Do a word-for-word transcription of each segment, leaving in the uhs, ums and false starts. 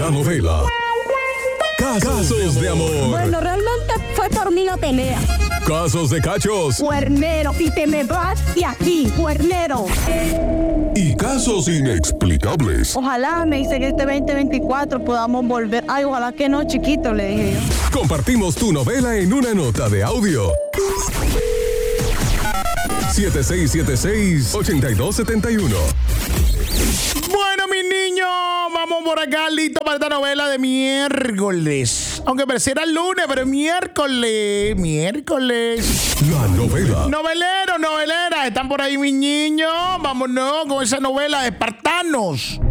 La novela Casos de amor. Bueno, realmente fue por mí, no tenía. Casos de cachos. Cuernero, y te me vas de aquí, cuernero. Y casos inexplicables. Ojalá, me dice que este veinte veinticuatro podamos volver. Ay, ojalá que no, chiquito, le dije yo. Compartimos tu novela en una nota de audio. siete seis siete seis, ocho dos siete uno. Bueno, mis niños, vamos por acá, listo para esta novela de miércoles. Aunque pareciera el lunes, pero es miércoles, miércoles. La novela. Noveleros, noveleras, están por ahí mis niños. Vámonos con esa novela de espartanos.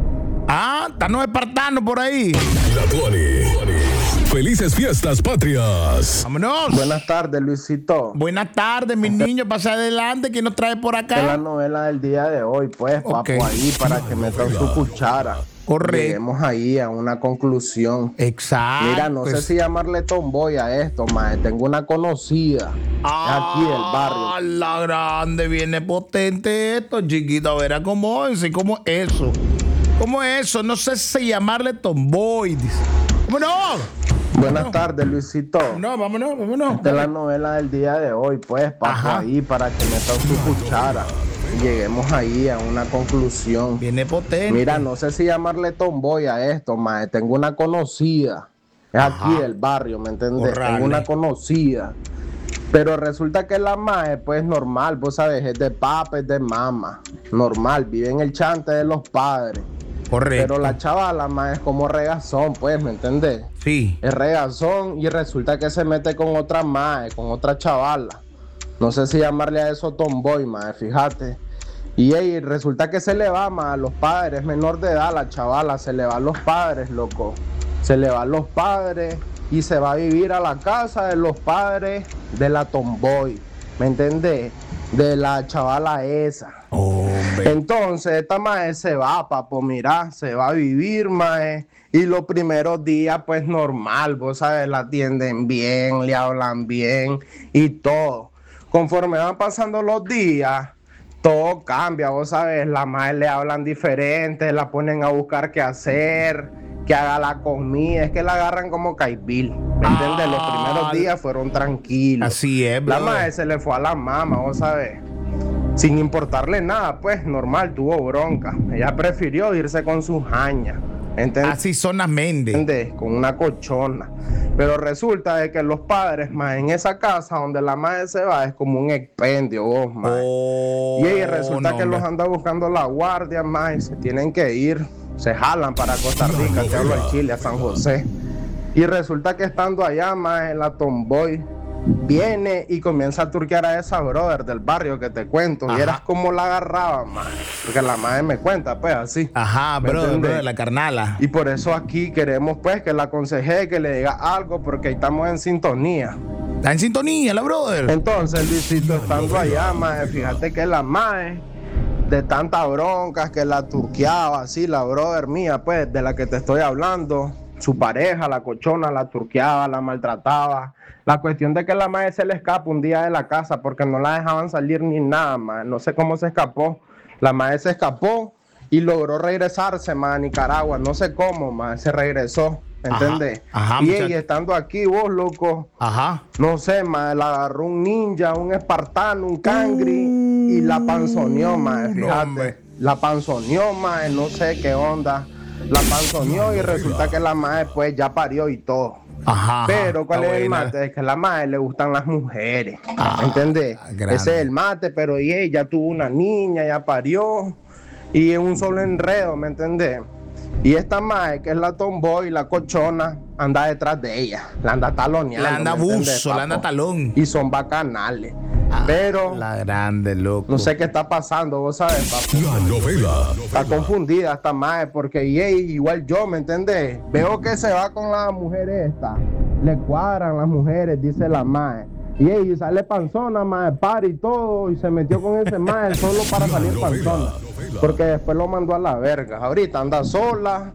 Ah, están los espartanos por ahí. La Tuani. Felices fiestas patrias. Vámonos. Buenas tardes, Luisito. Buenas tardes, mis niños. Pasa adelante. ¿Quién nos trae por acá? Esta es la novela del día de hoy, pues, Okay. papo, ahí para que metan su cuchara. Correcto. Lleguemos ahí a una conclusión. Exacto. Mira, no sé si llamarle tomboy a esto, mae. Tengo una conocida Ah, aquí del barrio. la grande, viene potente esto, chiquito. Verá cómo es, cómo es eso. ¿Cómo es eso? No sé si llamarle tomboy. ¿Cómo no? Buenas no. tardes, Luisito. No, vámonos, vámonos. Esta es la novela del día de hoy, pues, papo, Ajá. ahí para que metan su cuchara. Lleguemos ahí a una conclusión. Viene potente. Mira, no sé si llamarle tomboy a esto, mae. Tengo una conocida. Es aquí Ajá. del barrio, ¿me entendés? Corrale. Tengo una conocida. Pero resulta que la mae, pues normal, vos sabés, es de papá, es de mamá. Normal, vive en el chante de los padres. Correcto. Pero la chavala, mae, es como regazón, pues, ¿me entendés? Sí. Es regazón y resulta que se mete con otra mae, con otra chavala. No sé si llamarle a eso tomboy, mae, fíjate. Y ey, resulta que se le va, mae, a los padres, menor de edad la chavala, se le va a los padres, loco. Se le va a los padres y se va a vivir a la casa de los padres de la tomboy, ¿me entendés? De la chavala esa. Hombre. Entonces, esta mae se va, papo, mira, se va a vivir, mae. Y los primeros días, pues normal, vos sabes, la atienden bien, le hablan bien y todo. Conforme van pasando los días, todo cambia, vos sabes, la mae le hablan diferente, la ponen a buscar qué hacer, que haga la comida, es que la agarran como caibil, ¿me entiendes? Los Ah, primeros días fueron tranquilos. Así es, La brother. mae se le fue a la mama, vos sabes. Sin importarle nada, pues normal, tuvo bronca. Ella prefirió irse con sus hañas. ¿Entendés? Así son las Méndez. Con una cochona. Pero resulta de que los padres, más en esa casa donde la madre se va, es como un expendio, vos, más. Oh, Y ahí resulta no, que los hombre. anda buscando la guardia, más, y se tienen que ir. Se jalan para Costa Rica, te hablo al Chile, a San José. Y resulta que estando allá, más, la tomboy viene y comienza a turquear a esa brother del barrio que te cuento. Ajá. Y eras como la agarraba, más. Porque la madre me cuenta, pues, así. Ajá, ¿Me brother, entendés? brother, la carnala. Y por eso aquí queremos, pues, que la aconseje, que le diga algo, porque ahí estamos en sintonía. Está en sintonía, la brother. Entonces, Luisito, estando allá, mae, fíjate que la mae, de tantas broncas que la turqueaba, así, la brother mía, pues, de la que te estoy hablando, su pareja, la cochona, la turqueaba, la maltrataba. La cuestión de que la mae se le escapa un día de la casa porque no la dejaban salir ni nada, mae. No sé cómo se escapó. La mae se escapó y logró regresarse, mae, a Nicaragua. No sé cómo, mae, se regresó. ¿Entendés? Ajá, ajá, y muchacho. ella estando aquí, vos, loco, Ajá. no sé, mae, la agarró un ninja, un espartano, un cangri y la panzoneó, mae, no, fíjate. hombre. La panzoneó, mae, no sé qué onda. La panzoneó y resulta que la mae, pues, ya parió y todo. Ajá. Pero, ¿cuál está es el buena. mate? Es que a la mae le gustan las mujeres, Ah, ¿me entendés? grande. Ese es el mate, pero y ella tuvo una niña, ya parió y es un solo enredo, ¿me entendés? Y esta mae, que es la tomboy, la cochona, anda detrás de ella, la anda taloneando. La anda ¿me entendés, buzo, la anda papo? talón. Y son bacanales. Ah, Pero La grande, loco. no sé qué está pasando, vos sabes, papo. La novela. Está confundida esta mae, porque y ella, igual yo, ¿me entendés? Veo que se va con la mujer esta. Le cuadran las mujeres, dice la mae. Y ella sale panzona, mae, par y todo, y se metió con ese mae solo para salir panzona. Porque después lo mandó a la verga. Ahorita anda sola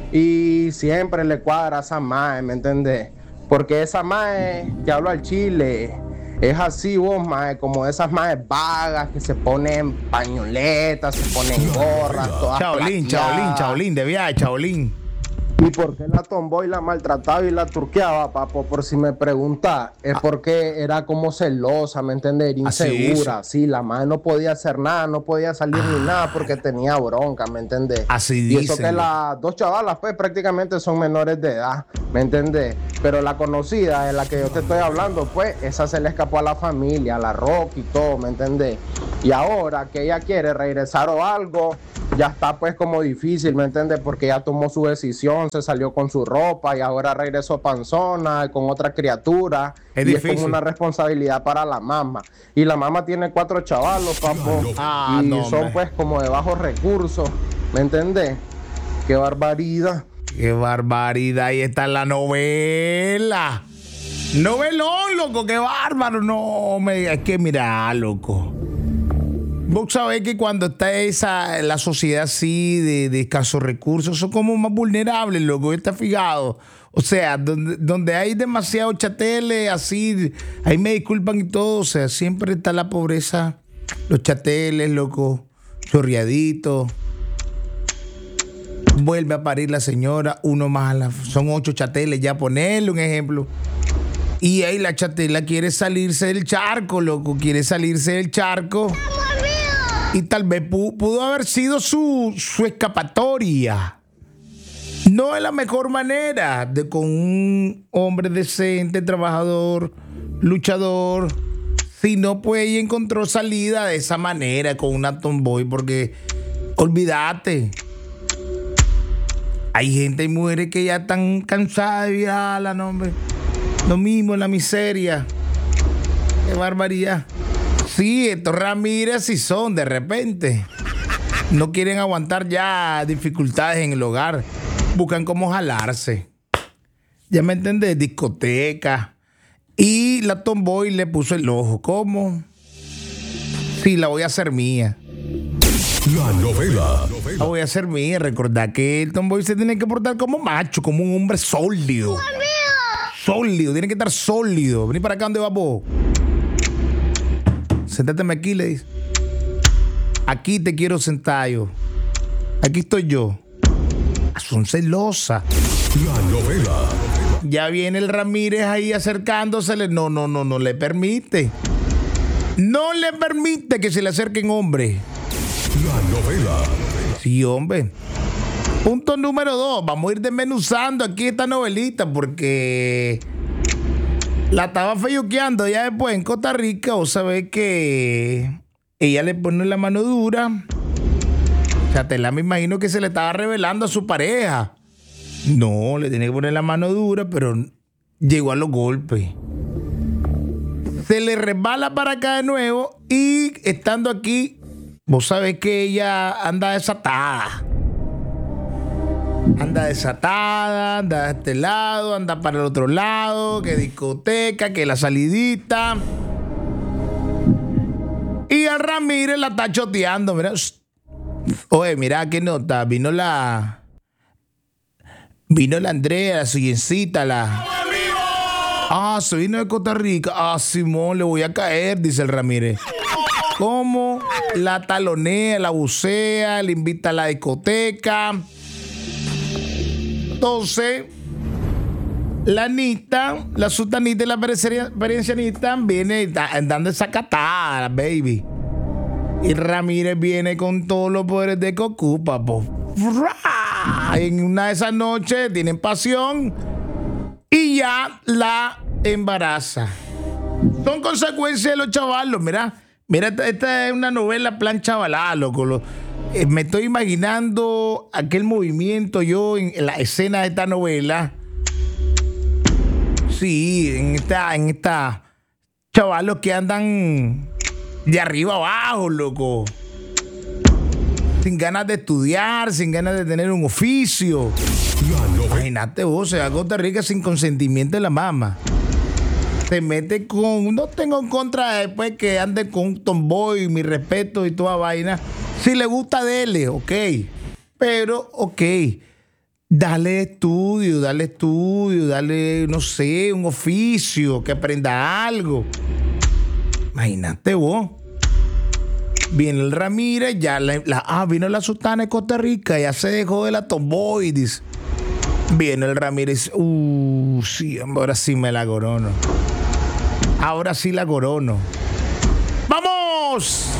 y siempre le cuadra a esa mae, ¿me entendés? Porque esa mae que hablo al chile es así, vos, mae, como esas maes vagas que se ponen pañoletas, se ponen gorras, todas Chaolín, plateadas. chaolín, chaolín, de viaje, chaolín. ¿Y por qué la tomboy la maltrataba y la turqueaba, papo? Por si me pregunta, es porque era como celosa, ¿me entiendes? Era insegura, Así sí, la madre no podía hacer nada, no podía salir Ah. ni nada porque tenía bronca, ¿me entiendes? Así Y eso dicen. que las dos chavalas, pues, prácticamente son menores de edad, ¿me entiendes? Pero la conocida, de la que yo te estoy hablando, pues, esa se le escapó a la familia, a la Rocky y todo, ¿me entiendes? Y ahora que ella quiere regresar o algo, ya está pues como difícil, ¿me entiendes? Porque ya tomó su decisión, se salió con su ropa y ahora regresó panzona con otra criatura. Es y difícil. es como una responsabilidad para la mamá. Y la mamá tiene cuatro chavalos, papo. Ah, y no, son hombre. pues como de bajos recursos, ¿me entendés? Qué barbaridad. Qué barbaridad. Ahí está la novela. Novelón, loco. Qué bárbaro. No, me digas que mira, loco. Vos sabés que cuando está esa, la sociedad así de, de escasos recursos, son como más vulnerables, loco. ¿Está fijado? O sea, donde, donde hay demasiado chatele, así, ahí me disculpan y todo. O sea, siempre está la pobreza, los chateles, loco, chorreaditos. Vuelve a parir la señora, uno más, a la, son ocho chateles, ya ponerle un ejemplo. Y ahí la chatela quiere salirse del charco, loco, quiere salirse del charco. Y tal vez pu- pudo haber sido su, su escapatoria. No es la mejor manera de con un hombre decente, trabajador, luchador. Sino pues ella encontró salida de esa manera con una tomboy. Porque olvídate. Hay gente y mujeres que ya están cansadas de viajar, no, hombre. Lo mismo, la miseria. Qué barbaridad. Sí, estos Ramírez sí son de repente. No quieren aguantar ya dificultades en el hogar. Buscan cómo jalarse. Ya me entendés, discoteca. Y la tomboy le puso el ojo. ¿Cómo? Sí, la voy a hacer mía. La novela. La voy a hacer mía. Recordad que el tomboy se tiene que portar como macho, como un hombre sólido. Sólido, tiene que estar sólido. Vení para acá, ¿dónde vas vos? Séntateme aquí, le dice. Aquí te quiero sentar yo. Aquí estoy yo. Son celosas. La novela. Ya viene el Ramírez ahí acercándosele. No, no, no, no le permite. No le permite que se le acerquen hombres. La novela. Sí, hombre. Punto número dos. Vamos a ir desmenuzando aquí esta novelita porque la estaba feyuqueando ya después en Costa Rica. Vos sabés que ella le pone la mano dura. Chatela me imagino que se le estaba revelando a su pareja. No, le tiene que poner la mano dura, pero llegó a los golpes. Se le resbala para acá de nuevo y estando aquí, vos sabés que ella anda desatada. Anda desatada, anda de este lado, anda para el otro lado, que discoteca, que la salidita. Y a Ramírez la está choteando, mira. Oye, mira qué nota, vino la... Vino la Andrea, la suyencita, la... Ah, se vino de Costa Rica. Ah, Simón, le voy a caer, dice el Ramírez. ¿Cómo? La talonea, la bucea, le invita a la discoteca. Entonces, la Anita, la sultanita y la perencianita viene andando desacatada, baby. Y Ramírez viene con todos los poderes de Goku, papo. En una de esas noches tienen pasión y ya la embaraza. Son consecuencias de los chavalos, mira. Mira, esta, esta es una novela plan chavalá, loco. Lo, eh, me estoy imaginando aquel movimiento yo en, en la escena de esta novela. Sí, en esta, en esta chavalos que andan de arriba abajo, loco. Sin ganas de estudiar, sin ganas de tener un oficio. La novela. Imagínate vos, se va a Costa Rica sin consentimiento de la mamá. Se mete con... No tengo en contra de después que ande con un tomboy, mi respeto y toda vaina. Si le gusta, dele, ok. Pero, ok. Dale estudio, dale estudio, dale, no sé, un oficio, que aprenda algo. Imagínate vos. Viene el Ramírez, ya la, la, ah, vino la sultana de Costa Rica, ya se dejó de la tomboy, dice. Viene el Ramírez. Uh, sí, ahora sí me la corono. Ahora sí la corono. ¡Vamos!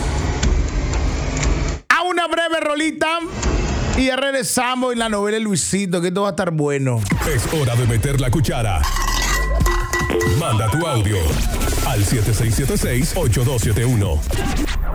A una breve rolita. Y ya regresamos en la novela de Luisito, que esto va a estar bueno. Es hora de meter la cuchara. Manda tu audio al siete seis siete seis, ocho dos siete uno.